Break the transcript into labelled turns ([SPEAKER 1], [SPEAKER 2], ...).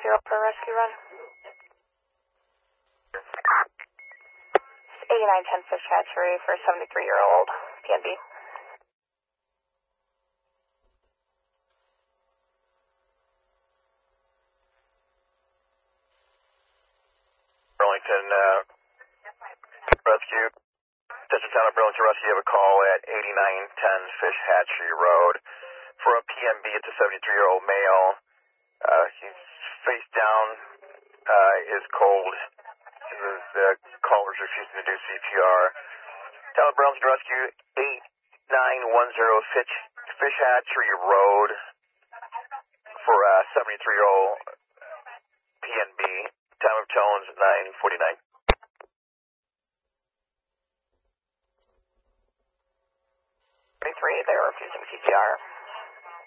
[SPEAKER 1] per rescue run. 8910 Fish Hatchery for 73-year-old PNB.
[SPEAKER 2] Burlington Rescue. Attention Town of Burlington Rescue, you have a call at 8910 Fish Hatchery Road. For a PNB, it's a 73-year-old male. He's face down, is cold. The caller's refusing to do CPR. Town of Burlington Rescue, 8910 Fish Hatchery Road for a 73-year-old PNB. Time of tones 9:49.